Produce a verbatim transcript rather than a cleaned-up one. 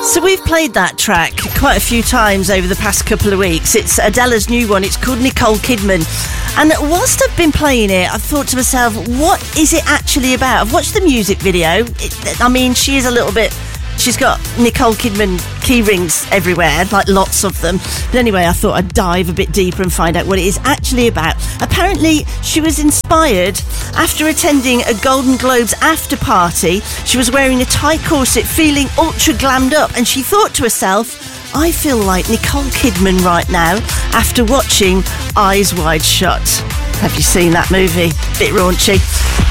So we've played that track quite a few times over the past couple of weeks. It's Adele's new one. It's called Nicole Kidman. And whilst I've been playing it, I've thought to myself, what is it actually about? I've watched the music video. It, I mean, she is a little bit... She's got Nicole Kidman key rings everywhere, like lots of them. But anyway, I thought I'd dive a bit deeper and find out what it is actually about. Apparently, she was inspired after attending a Golden Globes after party. She was wearing a tight corset, feeling ultra glammed up, and she thought to herself, I feel like Nicole Kidman right now after watching Eyes Wide Shut. Have you seen that movie? Bit raunchy.